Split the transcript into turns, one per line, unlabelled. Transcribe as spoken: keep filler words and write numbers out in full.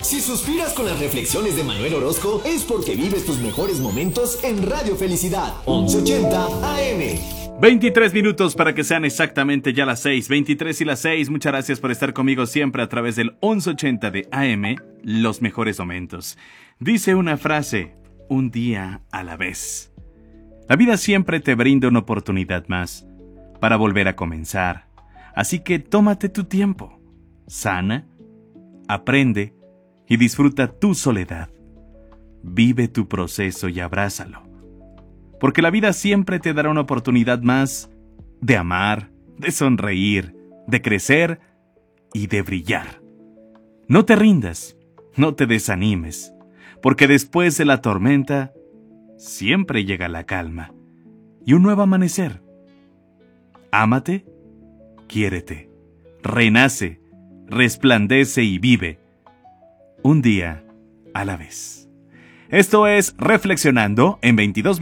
Si suspiras con las reflexiones de Manuel Orozco, es porque vives tus mejores momentos en Radio Felicidad, once ochenta A M.
veintitrés minutos para que sean exactamente ya las seis, veintitrés y las seis. Muchas gracias por estar conmigo siempre a través del once ochenta de A M, los mejores momentos. Dice una frase, un día a la vez. La vida siempre te brinda una oportunidad más para volver a comenzar. Así que tómate tu tiempo, sana, aprende y disfruta tu soledad. Vive tu proceso y abrázalo. Porque la vida siempre te dará una oportunidad más de amar, de sonreír, de crecer y de brillar. No te rindas, no te desanimes, porque después de la tormenta siempre llega la calma y un nuevo amanecer. Ámate, quiérete, renace, resplandece y vive, un día a la vez. Esto es Reflexionando en veintidós